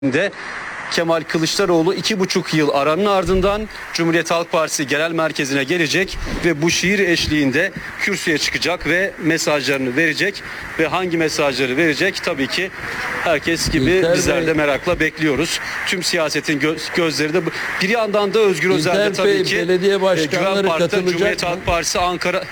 de Kemal Kılıçdaroğlu 2,5 yıl aranın ardından Cumhuriyet Halk Partisi Genel Merkezi'ne gelecek ve bu şiir eşliğinde kürsüye çıkacak ve mesajlarını verecek ve hangi mesajları verecek tabii ki herkes gibi bizler de merakla bekliyoruz. Tüm siyasetin gözleri de bir yandan da Özgür Özel de tabii ki belediye başkanları Güven Park'ta katılacak Cumhuriyet mı? Halk Partisi Ankara.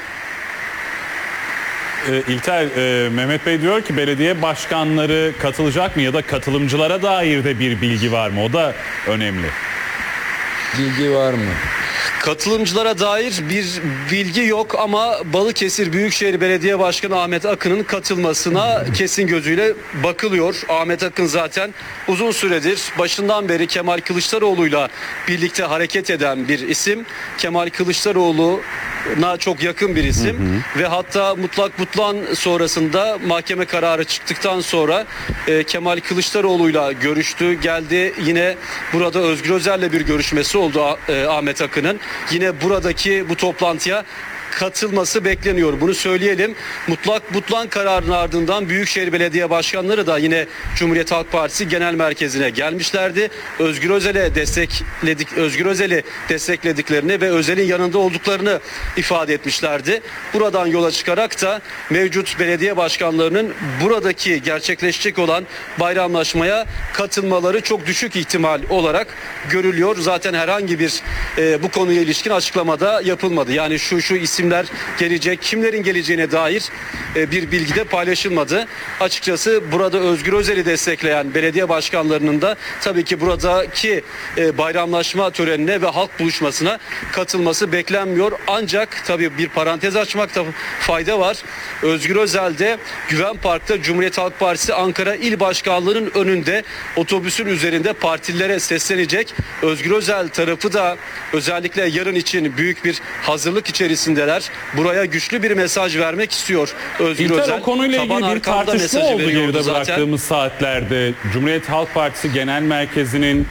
İlter, Mehmet Bey diyor ki belediye başkanları katılacak mı ya da katılımcılara dair de bir bilgi var mı? O da önemli. Bilgi var mı? Katılımcılara dair bir bilgi yok ama Balıkesir Büyükşehir Belediye Başkanı Ahmet Akın'ın katılmasına kesin gözüyle bakılıyor. Ahmet Akın zaten uzun süredir başından beri Kemal Kılıçdaroğlu'yla birlikte hareket eden bir isim. Kemal Kılıçdaroğlu'na çok yakın bir isim ve hatta mutlak butlan sonrasında mahkeme kararı çıktıktan sonra Kemal Kılıçdaroğlu'yla görüştü. Geldi yine burada Özgür Özel'le bir görüşmesi oldu Ahmet Akın'ın. Yine buradaki bu toplantıya katılması bekleniyor. Bunu söyleyelim. Mutlak butlan kararının ardından Büyükşehir Belediye Başkanları da yine Cumhuriyet Halk Partisi Genel Merkezi'ne gelmişlerdi. Özgür Özel'i desteklediklerini ve Özel'in yanında olduklarını ifade etmişlerdi. Buradan yola çıkarak da mevcut belediye başkanlarının buradaki gerçekleşecek olan bayramlaşmaya katılmaları çok düşük ihtimal olarak görülüyor. Zaten herhangi bir bu konuya ilişkin açıklamada yapılmadı. Yani şu isimler gelecek, kimlerin geleceğine dair bir bilgi de paylaşılmadı. Açıkçası burada Özgür Özel'i destekleyen belediye başkanlarının da tabii ki buradaki bayramlaşma törenine ve halk buluşmasına katılması beklenmiyor. Ancak tabii bir parantez açmakta fayda var. Özgür Özel de Güven Park'ta Cumhuriyet Halk Partisi Ankara İl Başkanlığı'nın önünde otobüsün üzerinde partililere seslenecek. Özgür Özel tarafı da özellikle yarın için büyük bir hazırlık içerisindeler. Buraya güçlü bir mesaj vermek istiyor Özgür İlter, Özel. o konuyla ilgili bir tartışma oldu geride bıraktığımız saatlerde. Cumhuriyet Halk Partisi Genel Merkezi'nin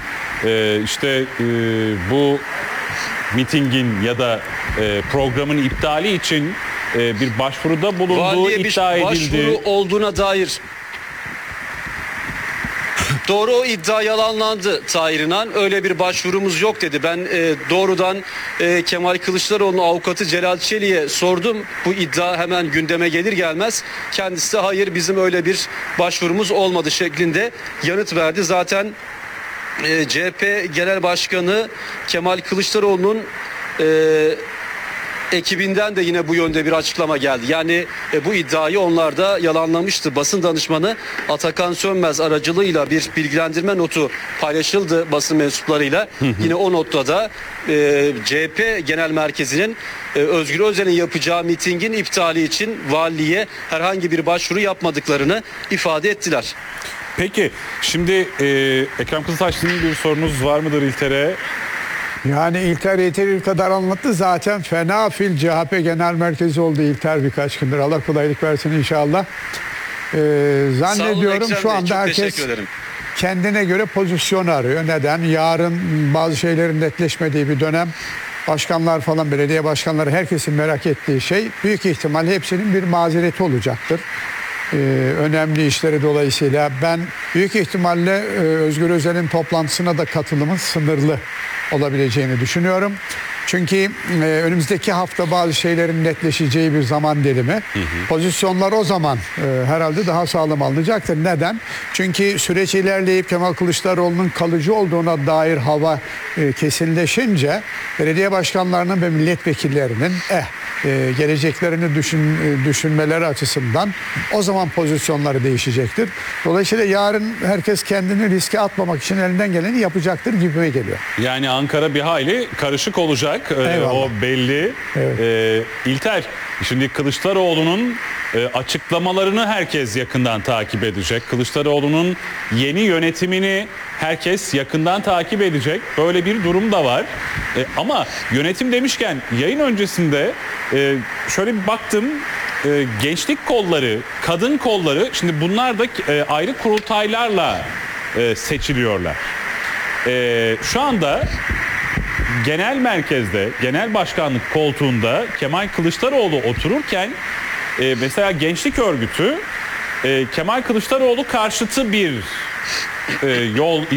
bu mitingin ya da programın iptali için bir başvuruda bulunduğu iddia edildi. Başvuru olduğuna dair doğru, o iddia yalanlandı Tahir İnan. Öyle bir başvurumuz yok dedi. Ben doğrudan Kemal Kılıçdaroğlu'nun avukatı Celal Çelik'e sordum. Bu iddia hemen gündeme gelir gelmez. Kendisi de hayır, bizim öyle bir başvurumuz olmadı şeklinde yanıt verdi. Zaten CHP Genel Başkanı Kemal Kılıçdaroğlu'nun ekibinden de yine bu yönde bir açıklama geldi. Yani bu iddiayı onlar da yalanlamıştı. Basın danışmanı Atakan Sönmez aracılığıyla bir bilgilendirme notu paylaşıldı basın mensuplarıyla. Yine o notta da CHP Genel Merkezi'nin Özgür Özel'in yapacağı mitingin iptali için valiliğe herhangi bir başvuru yapmadıklarını ifade ettiler. Peki şimdi Ekrem Kızıltaşlı'nın bir sorunuz var mıdır İlter'e? Yani İlter yeteri kadar anlattı zaten. Fena fil CHP Genel Merkezi oldu İlter birkaç gündür. Allah kolaylık versin inşallah. Zannediyorum şu anda herkes kendine göre pozisyon arıyor. Neden? Yarın bazı şeylerin netleşmediği bir dönem. Başkanlar falan, belediye başkanları, herkesin merak ettiği şey büyük ihtimal hepsinin bir mazereti olacaktır. Önemli işleri dolayısıyla ben büyük ihtimalle Özgür Özel'in toplantısına da katılımın sınırlı olabileceğini düşünüyorum. Çünkü önümüzdeki hafta bazı şeylerin netleşeceği bir zaman dilimi. Pozisyonlar o zaman herhalde daha sağlam alınacaktır. Neden? Çünkü süreç ilerleyip Kemal Kılıçdaroğlu'nun kalıcı olduğuna dair hava kesinleşince belediye başkanlarının ve milletvekillerinin geleceklerini düşünmeleri açısından o zaman pozisyonları değişecektir. Dolayısıyla yarın herkes kendini riske atmamak için elinden geleni yapacaktır gibime geliyor. Yani Ankara bir hayli karışık olacak. O belli. Evet. İlter, şimdi Kılıçdaroğlu'nun açıklamalarını herkes yakından takip edecek. Kılıçdaroğlu'nun yeni yönetimini herkes yakından takip edecek. Böyle bir durum da var. Ama yönetim demişken yayın öncesinde şöyle bir baktım. Gençlik kolları, kadın kolları, şimdi bunlar da ayrı kurultaylarla seçiliyorlar. Şu anda genel merkezde, genel başkanlık koltuğunda Kemal Kılıçdaroğlu otururken mesela gençlik örgütü Kemal Kılıçdaroğlu karşıtı bir yol